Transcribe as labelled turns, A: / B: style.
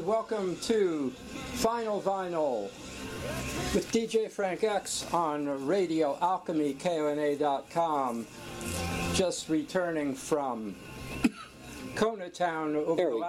A: welcome to Final Vinyl with DJ Frank X on Radio Alchemy, KONA.com. Just returning from Konatown,